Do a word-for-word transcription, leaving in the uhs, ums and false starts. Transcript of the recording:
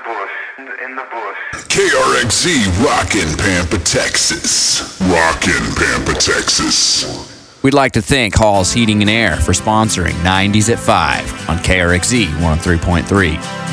bush, in the bush. K R X Z, rockin' Pampa, Texas. Rockin' Pampa, Texas. We'd like to thank Hall's Heating and Air for sponsoring nineties at five on K R X Z one oh three point three.